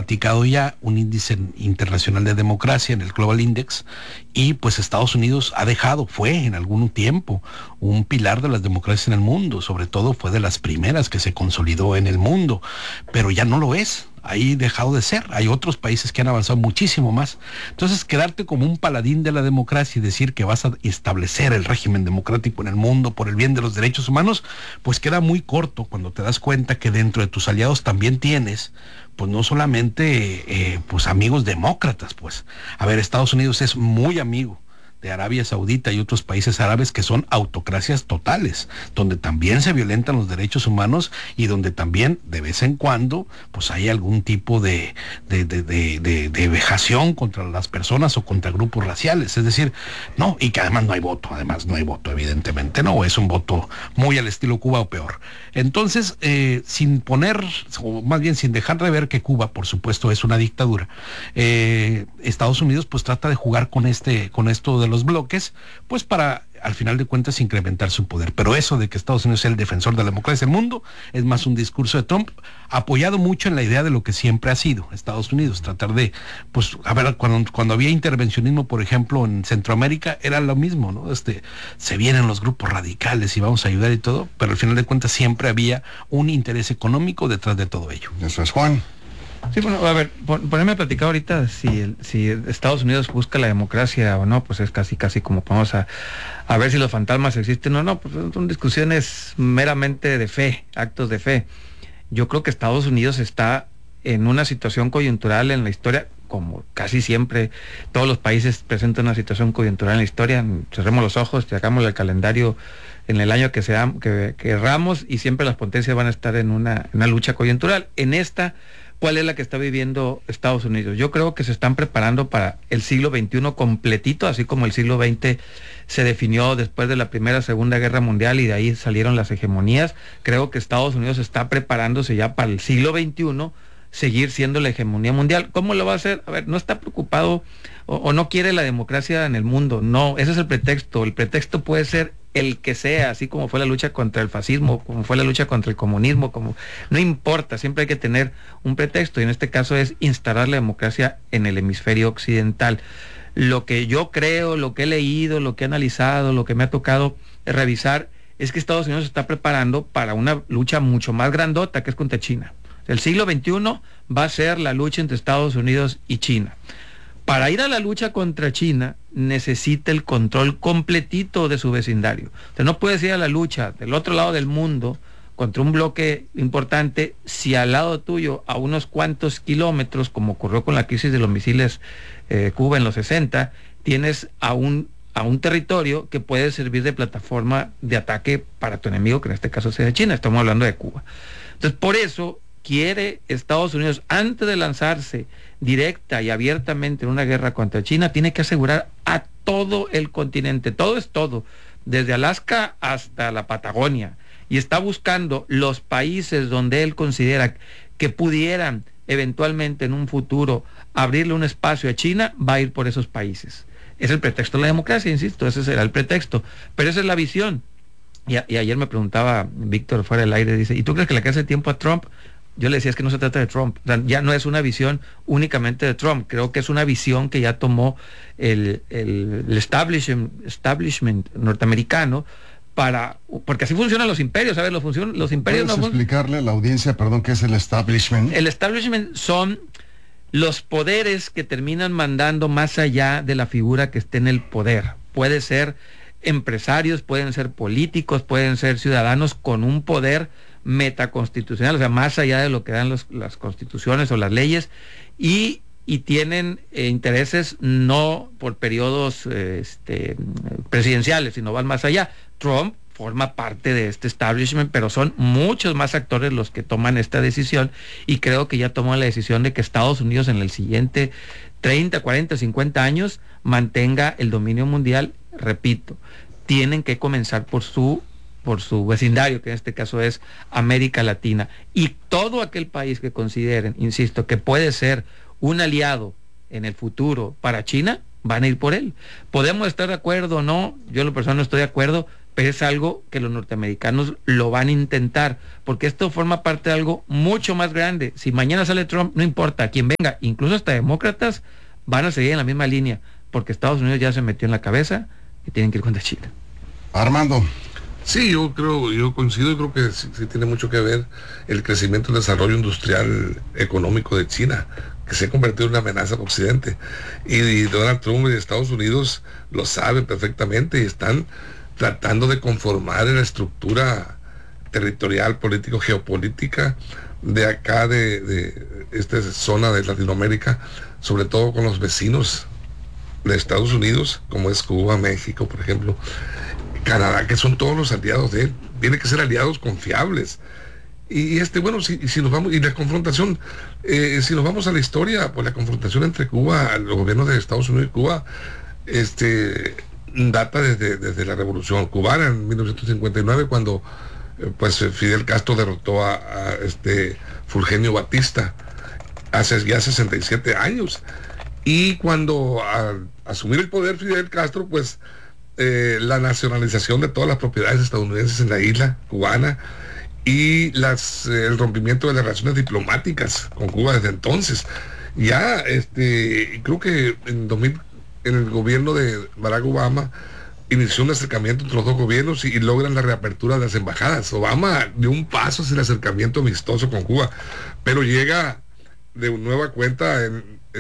platicado ya, un índice internacional de democracia en el Global Index, y pues Estados Unidos fue en algún tiempo un pilar de las democracias en el mundo, sobre todo fue de las primeras que se consolidó en el mundo, pero ya no lo es. Ahí dejado de ser. Hay otros países que han avanzado muchísimo más. Entonces, quedarte como un paladín de la democracia y decir que vas a establecer el régimen democrático en el mundo por el bien de los derechos humanos, pues queda muy corto cuando te das cuenta que dentro de tus aliados también tienes, pues no solamente pues amigos demócratas, pues. A ver, Estados Unidos es muy amigo de Arabia Saudita y otros países árabes que son autocracias totales, donde también se violentan los derechos humanos y donde también de vez en cuando pues hay algún tipo de vejación contra las personas o contra grupos raciales, es decir, no, y que además no hay voto, evidentemente, no, es un voto muy al estilo Cuba o peor. Entonces, sin poner, o más bien sin dejar de ver que Cuba, por supuesto, es una dictadura, Estados Unidos pues trata de jugar con esto de los bloques, pues para al final de cuentas incrementar su poder. Pero eso de que Estados Unidos es el defensor de la democracia del mundo es más un discurso de Trump, apoyado mucho en la idea de lo que siempre ha sido Estados Unidos, tratar de, pues, a ver, cuando había intervencionismo, por ejemplo, en Centroamérica, era lo mismo, ¿no? Se vienen los grupos radicales y vamos a ayudar y todo, pero al final de cuentas siempre había un interés económico detrás de todo ello. Eso es, Juan. Sí, bueno, a ver, ponerme a platicar ahorita si Estados Unidos busca la democracia o no, pues es casi como vamos a ver si los fantasmas existen o no, pues son discusiones meramente de fe, actos de fe. Yo creo que Estados Unidos está en una situación coyuntural en la historia, como casi siempre todos los países presentan una situación coyuntural en la historia. Cerremos los ojos y hagamos el calendario en el año que querramos, y siempre las potencias van a estar en una lucha coyuntural. En esta, ¿cuál es la que está viviendo Estados Unidos? Yo creo que se están preparando para el siglo XXI completito, así como el siglo XX se definió después de la Primera, Segunda Guerra Mundial y de ahí salieron las hegemonías. Creo que Estados Unidos está preparándose ya para el siglo XXI, seguir siendo la hegemonía mundial. ¿Cómo lo va a hacer? A ver, no está preocupado o no quiere la democracia en el mundo. No, ese es el pretexto. El pretexto puede ser el que sea, así como fue la lucha contra el fascismo, como fue la lucha contra el comunismo, no importa, siempre hay que tener un pretexto, y en este caso es instalar la democracia en el hemisferio occidental. Lo que yo creo, lo que he leído, lo que he analizado, lo que me ha tocado revisar, es que Estados Unidos se está preparando para una lucha mucho más grandota, que es contra China. El siglo XXI va a ser la lucha entre Estados Unidos y China. Para ir a la lucha contra China, necesita el control completito de su vecindario. Usted no puede ir a la lucha del otro lado del mundo contra un bloque importante si al lado tuyo, a unos cuantos kilómetros, como ocurrió con la crisis de los misiles Cuba en los 60, tienes a un territorio que puede servir de plataforma de ataque para tu enemigo, que en este caso sea China. Estamos hablando de Cuba. Entonces, por eso quiere Estados Unidos, antes de lanzarse directa y abiertamente en una guerra contra China, tiene que asegurar a todo el continente, todo es todo, desde Alaska hasta la Patagonia, y está buscando los países donde él considera que pudieran eventualmente en un futuro abrirle un espacio a China, va a ir por esos países. Es el pretexto de la democracia, insisto, ese será el pretexto, pero esa es la visión. Y ayer me preguntaba Víctor fuera del aire, dice, ¿y tú crees que le queda tiempo a Trump? Yo le decía, es que no se trata de Trump, o sea, ya no es una visión únicamente de Trump, creo que es una visión que ya tomó el establishment norteamericano, porque así funcionan los imperios, ¿sabes? Los imperios ¿Puedes explicarle a la audiencia, perdón, qué es el establishment? El establishment son los poderes que terminan mandando más allá de la figura que esté en el poder. Puede ser empresarios, pueden ser políticos, pueden ser ciudadanos con un poder metaconstitucional, o sea, más allá de lo que dan las constituciones o las leyes, y tienen intereses no por periodos presidenciales, sino van más allá. Trump forma parte de este establishment, pero son muchos más actores los que toman esta decisión, y creo que ya toman la decisión de que Estados Unidos en el siguiente 30, 40, 50 años mantenga el dominio mundial. Repito, tienen que comenzar por su vecindario, que en este caso es América Latina, y todo aquel país que consideren, insisto, que puede ser un aliado en el futuro para China, van a ir por él. Podemos estar de acuerdo o no, yo en lo personal no estoy de acuerdo, pero es algo que los norteamericanos lo van a intentar, porque esto forma parte de algo mucho más grande. Si mañana sale Trump, no importa quién venga, incluso hasta demócratas van a seguir en la misma línea, porque Estados Unidos ya se metió en la cabeza y tienen que ir contra China. Armando. Sí, yo coincido y creo que sí tiene mucho que ver el crecimiento y el desarrollo industrial económico de China, que se ha convertido en una amenaza para Occidente. Y Donald Trump y Estados Unidos lo saben perfectamente y están tratando de conformar la estructura territorial, político, geopolítica de acá, de esta zona de Latinoamérica, sobre todo con los vecinos de Estados Unidos, como es Cuba, México, por ejemplo, Canadá, que son todos los aliados de él. Tienen que ser aliados confiables. Y bueno, si nos vamos, y la confrontación, si nos vamos a la historia, pues la confrontación entre Cuba, los gobiernos de Estados Unidos y Cuba, data desde la Revolución Cubana en 1959, cuando pues Fidel Castro derrotó a Fulgenio Batista hace ya 67 años. Y cuando al asumir el poder Fidel Castro, pues la nacionalización de todas las propiedades estadounidenses en la isla cubana y el rompimiento de las relaciones diplomáticas con Cuba desde entonces. Ya creo que en el gobierno de Barack Obama inició un acercamiento entre los dos gobiernos y logran la reapertura de las embajadas. Obama dio un paso hacia el acercamiento amistoso con Cuba, pero llega de nueva cuenta en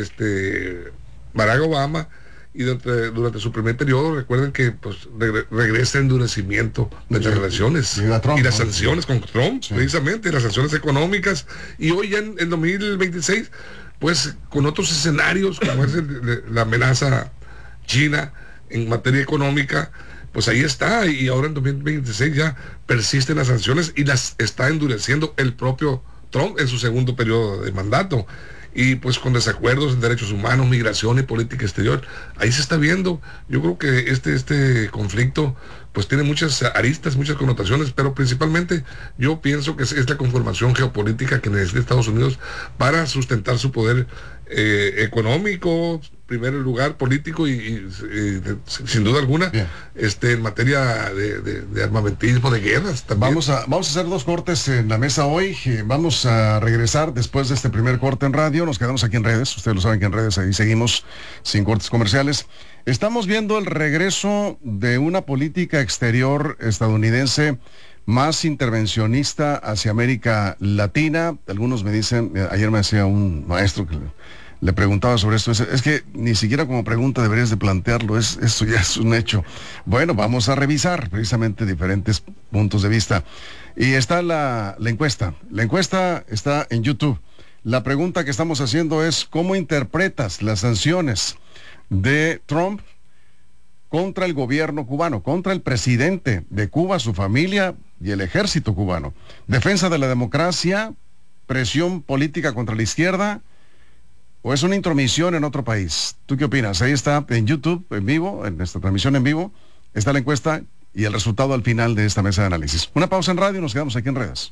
Barack Obama, y durante su primer periodo, recuerden que pues regresa el endurecimiento de las relaciones Trump, y las sanciones con Trump, sí, precisamente, las sanciones económicas, y hoy ya en 2026, pues con otros escenarios, como es la amenaza china en materia económica, pues ahí está, y ahora en 2026 ya persisten las sanciones y las está endureciendo el propio Trump en su segundo periodo de mandato. Y pues con desacuerdos en derechos humanos, migración y política exterior, ahí se está viendo. Yo creo que este conflicto pues tiene muchas aristas, muchas connotaciones, pero principalmente yo pienso que es la conformación geopolítica que necesita Estados Unidos para sustentar su poder económico, primer lugar político y sin duda alguna en materia de armamentismo, de guerras también. Vamos a hacer 2 cortes en la mesa hoy. Vamos a regresar después de este primer corte en radio. Nos quedamos aquí en redes, ustedes lo saben que en redes ahí seguimos sin cortes comerciales. Estamos viendo el regreso de una política exterior estadounidense más intervencionista hacia América Latina. Algunos me dicen, ayer me decía un maestro que le preguntaba sobre esto, es que ni siquiera como pregunta deberías de plantearlo, esto ya es un hecho. Bueno, vamos a revisar precisamente diferentes puntos de vista. Y está la encuesta. La encuesta está en YouTube. La pregunta que estamos haciendo es, ¿cómo interpretas las sanciones de Trump contra el gobierno cubano, contra el presidente de Cuba, su familia y el ejército cubano? ¿Defensa de la democracia, presión política contra la izquierda, o es una intromisión en otro país? ¿Tú qué opinas? Ahí está en YouTube, en vivo, en esta transmisión en vivo, está la encuesta y el resultado al final de esta mesa de análisis. Una pausa en radio y nos quedamos aquí en redes.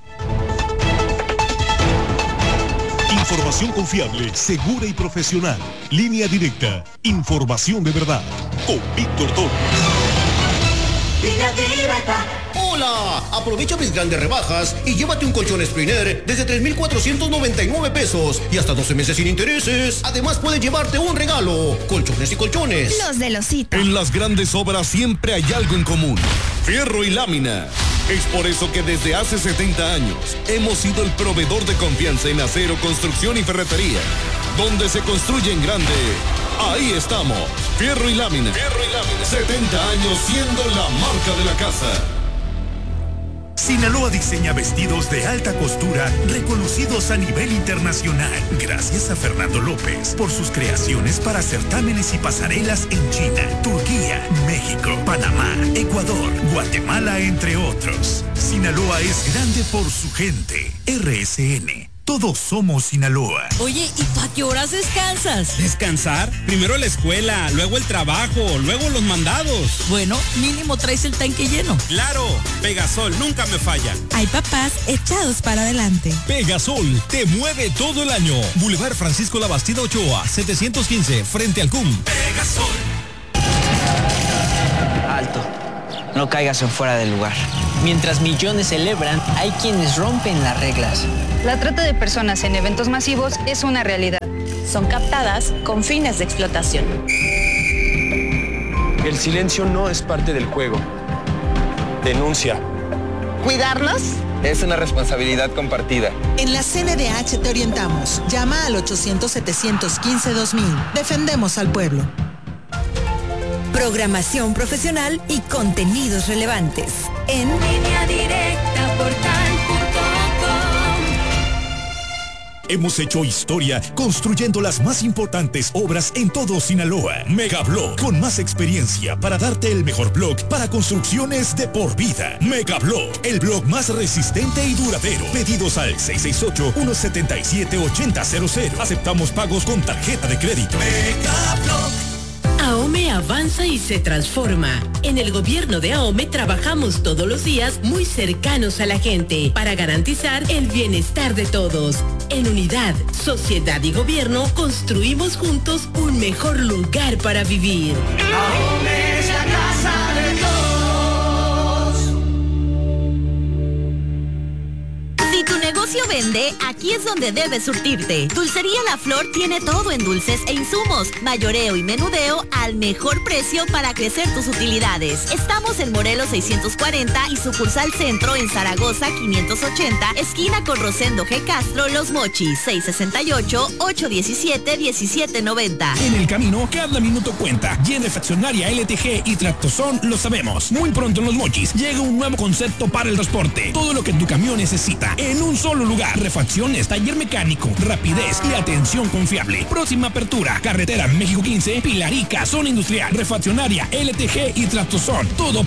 Información confiable, segura y profesional. Línea directa. Información de verdad. Con Víctor Toro. Línea directa. ¡Hola! Aprovecha mis grandes rebajas y llévate un colchón Spriner desde 3,499 pesos y hasta 12 meses sin intereses. Además puedes llevarte un regalo. Colchones y colchones. Los de Losita. En las grandes obras siempre hay algo en común. Fierro y lámina. Es por eso que desde hace 70 años hemos sido el proveedor de confianza en acero, construcción y ferretería. Donde se construye en grande, ahí estamos. Fierro y lámina. Fierro y lámina. 70 años siendo la marca de la casa. Sinaloa diseña vestidos de alta costura reconocidos a nivel internacional. Gracias a Fernando López por sus creaciones para certámenes y pasarelas en China, Turquía, México, Panamá, Ecuador, Guatemala, entre otros. Sinaloa es grande por su gente. RSN. Todos somos Sinaloa. Oye, ¿y tú a qué horas descansas? ¿Descansar? Primero la escuela, luego el trabajo, luego los mandados. Bueno, mínimo traes el tanque lleno. ¡Claro! Pegasol nunca me falla. Hay papás echados para adelante. Pegasol te mueve todo el año. Boulevard Francisco Labastida Ochoa, 715, frente al CUM. Pegasol. Alto. no caigas en fuera del lugar. Mientras millones celebran, hay quienes rompen las reglas. La trata de personas en eventos masivos es una realidad. Son captadas con fines de explotación. El silencio no es parte del juego. Denuncia. ¿Cuidarnos? Es una responsabilidad compartida. En la CNDH te orientamos. Llama al 800-715-2000. Defendemos al pueblo. Programación profesional y contenidos relevantes. En Línea Directa Portal.com. Hemos hecho historia construyendo las más importantes obras en todo Sinaloa. Megablog, con más experiencia para darte el mejor blog para construcciones de por vida. Megablog, el blog más resistente y duradero. Pedidos al 668-177-8000. Aceptamos pagos con tarjeta de crédito. Megablog. AOME avanza y se transforma. En el gobierno de AOME trabajamos todos los días muy cercanos a la gente para garantizar el bienestar de todos. En unidad, sociedad y gobierno construimos juntos un mejor lugar para vivir. AOME es la casa de todos. Si tu negocio vende, aquí es donde debes surtirte. Dulcería La Flor tiene todo en dulces e insumos, mayoreo y menudeo al mejor precio para crecer tus utilidades. Estamos en Morelos 640 y sucursal Centro en Zaragoza 580, esquina con Rosendo G. Castro, Los Mochis, 668-817-1790. En el camino, cada minuto cuenta. Y en Refaccionaria LTG y Tractozón lo sabemos. Muy pronto en Los Mochis llega un nuevo concepto para el transporte. Todo lo que tu camión necesita en un solo lugar. Refacciones, taller mecánico, rapidez y atención confiable. Próxima apertura, carretera México 15, Pilarica, zona industrial, Refaccionaria LTG y Tractozón. Todo